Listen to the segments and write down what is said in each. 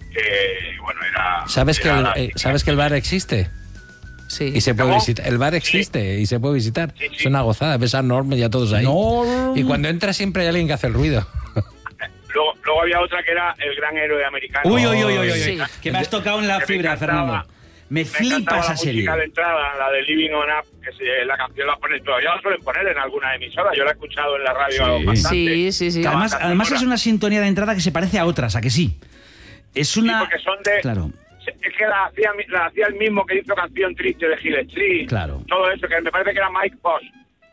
que, bueno, era... ¿Sabes que el bar existe? Sí. Y se puede visitar. El bar existe y se puede visitar. Sí. Es una gozada, ves a Norm y a todos ahí. No. Y cuando entra siempre hay alguien que hace el ruido. Luego había otra que era El Gran Héroe Americano. Uy. Sí. Que me has tocado en la Que fibra, Fernando. Me flipa esa serie. La música de entrada, la de Living on Up, que la canción la ponen todavía, la suelen poner en algunas emisoras. Yo la he escuchado en la radio bastante. Sí. Además es una sintonía de entrada que se parece a otras, ¿a que sí? Es una... Sí, porque son de... Claro. Es que la hacía el mismo que hizo Canción Triste de Hill Street. Claro. Todo eso, que me parece que era Mike Post.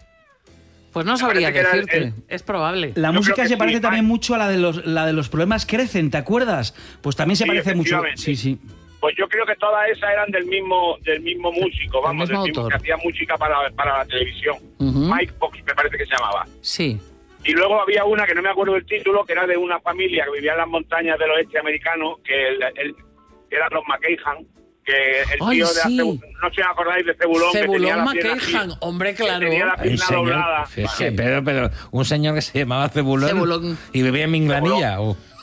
Pues no sabría Me parece que decirte. era Es probable. La Yo música creo que se parece sí, también mucho a la de los problemas crecen, ¿te acuerdas? Pues también se Sí, parece mucho. efectivamente. Sí. Pues yo creo que todas esas eran del mismo músico, vamos, mismo del mismo autor. que hacía música para la televisión. Ujú. Mike Fox me parece que se llamaba. Sí. Y luego había una que no me acuerdo del título, que era de una familia que vivía en las montañas del oeste americano, que eran los McKayhan, que el Ay, tío sí. no sé si os acordáis de Cebulón, que tenía Cebulón la pierna McKayhan, así, hombre, que claro. tenía la Un pierna señor, doblada. es que, pero un señor que se llamaba Cebulón y vivía en Minglanilla.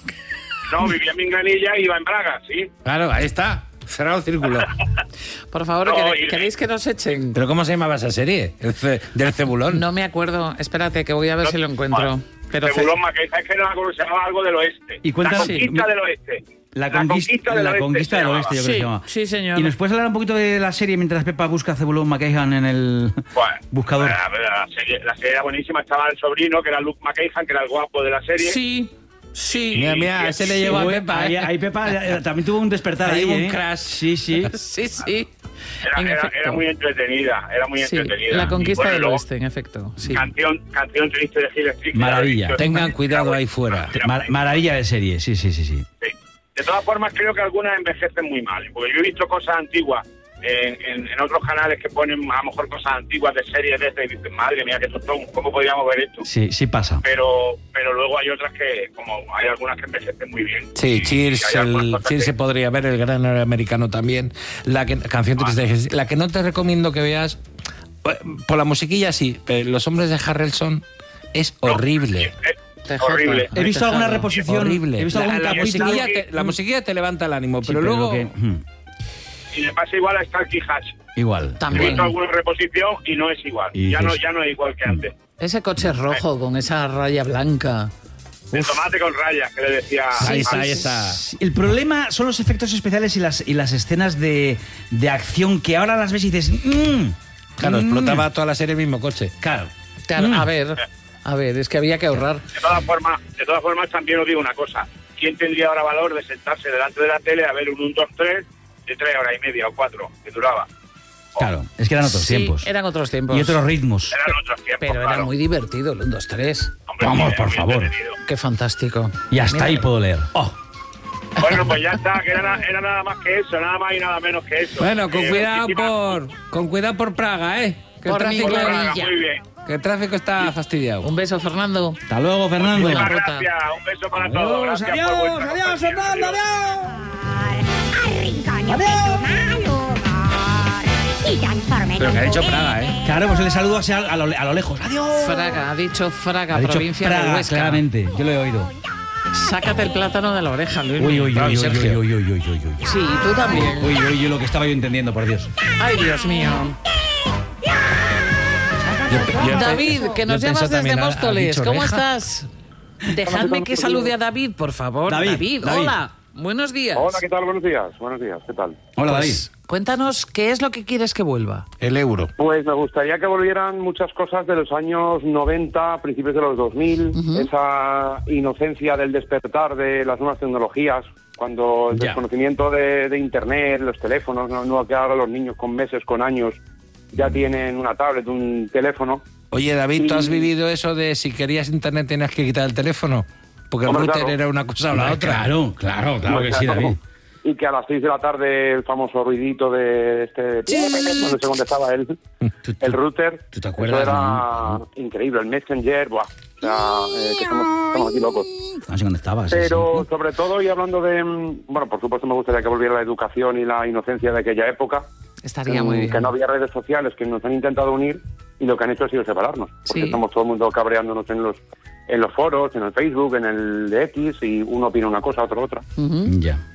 No, vivía en Minglanilla y iba en Braga, sí. Claro, ahí está. Cerrado el círculo. Por favor, No, ¿queréis que nos echen? ¿Pero cómo se llamaba esa serie? Del Cebulón. No me acuerdo. Espérate, que voy a ver si lo encuentro. Bueno, Pero Cebulón McKayhan, es que no me acuerdo, se llamaba algo del oeste. Y cuenta- la conquista Sí. del oeste. La conquista del oeste, yo creo que se llama. Sí, señor. ¿Y nos puedes hablar un poquito de la serie mientras Pepa busca a Cebulón McKayhan en el buscador? La serie era buenísima, estaba el sobrino, que era Luke McKayhan, que era el guapo de la serie. Sí. Mira, ese le llevó a Pepa. Ahí Pepa también tuvo un despertar Ahí ahí, hubo un ¿eh? crash. Sí. Sí. En Era efecto. muy entretenida, Sí, entretenida. la conquista Y bueno, del luego, oeste, en efecto. Sí. Canción triste de Hill Street. Maravilla. Tengan cuidado ahí fuera. Maravilla de serie, sí. Sí. De todas formas, creo que algunas envejecen muy mal, porque yo he visto cosas antiguas en otros canales que ponen a lo mejor cosas antiguas de series de estas y dicen, madre mía, qué tostón, ¿cómo podríamos ver esto? Sí pasa. Pero luego hay otras que, como hay algunas que envejecen muy bien. Sí, Y Cheers, hay algunas cosas Cheers que- se podría ver, El Gran Héroe Americano también. Canción triste. La que no te recomiendo que veas, por la musiquilla sí, pero Los Hombres de Harrelson es horrible. Horrible. He visto alguna Tejado. reposición. Horrible. He visto algún La capítulo. musiquilla te levanta el ánimo, Sí, pero luego... Y le pasa igual a Starkey Hatch. Igual. He También. visto alguna reposición y no es igual. Y Ya no dices- es igual que antes. Ese coche rojo con esa raya blanca. El tomate con rayas, que le decía... Ahí está, Ah, ahí está. El problema son los efectos especiales y las escenas de acción que ahora las ves y dices... Claro, explotaba toda la serie el mismo coche. Claro. Claro, a ver, es que había que ahorrar. De todas formas, también os digo una cosa. ¿Quién tendría ahora valor de sentarse delante de la tele a ver un 1, 2, 3 de 3 horas y media o 4 que duraba? Claro, es que eran otros Sí, tiempos. eran otros tiempos. Y otros ritmos. Eran otros tiempos, Pero era claro. muy divertido el 1, 2, 3. Hombre, Vamos, era por muy favor. entretenido. Qué fantástico. Y hasta Mira, ahí puedo leer. Oh. Bueno, pues ya está, que era nada más que eso, nada más y nada menos que eso. Bueno, con muchísimas- cuidado por Praga, ¿eh? Que el Por tráfico, mi Pues nada, Villa. muy bien. que el tráfico está fastidiado. Un beso, Fernando. Hasta luego, Fernando. Buena Muchas ruta. gracias, un beso para todos. Gracias por Adiós, vuestra adiós, compañía. Fernando, Pero que ha dicho Praga, ¿eh? Claro, pues le saludo así a lo lejos. Adiós. Fraga, ha dicho Fraga, Ha dicho provincia Praga, de Huesca. claramente. Yo lo he oído. Sácate el plátano de la oreja, Luis. Ay, Sergio. Uy. Sí, tú también. Uy, lo que estaba yo entendiendo, por Dios. Ay, Dios mío. David, que nos yo pienso llamas desde también, ha Móstoles. dicho ¿Cómo oreja. estás? Dejadme que salude a David, por favor. David. Hola. Buenos días. Hola, ¿qué tal? Buenos días, ¿qué tal? Hola, Pues, cuéntanos, ¿qué es lo que quieres que vuelva? El euro. Pues me gustaría que volvieran muchas cosas de los años 90, principios de los 2000, esa inocencia del despertar de las nuevas tecnologías, cuando el Ya. desconocimiento de Internet, los teléfonos, no que ahora los niños con meses, con años, ya tienen una tablet, un teléfono. Oye, David, ¿tú has vivido eso de si querías internet tenías que quitar el teléfono? Porque el Hombre, router claro. era una cosa o la otra. Claro que Pues, sí, David. Y que a las 6 de la tarde el famoso ruidito de este... No sé dónde estaba el router. ¿Tú te acuerdas, Eso era no? increíble. El Messenger, buah. O sea, que estamos aquí locos. No sé dónde estabas. Pero sobre todo, y hablando de... Bueno, por supuesto me gustaría que volviera la educación y la inocencia de aquella época. Estaría muy bien. Que no había redes sociales que nos han intentado unir y lo que han hecho ha sido separarnos. Porque Sí. estamos todo el mundo cabreándonos en los foros, en el Facebook, en el de X, y uno opina una cosa, otro otra. Ujú. Ya.